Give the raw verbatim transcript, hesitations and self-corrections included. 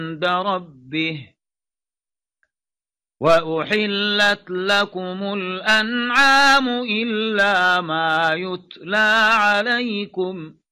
عند ربه وأحلت لكم الأنعام إلا ما يتلى عليكم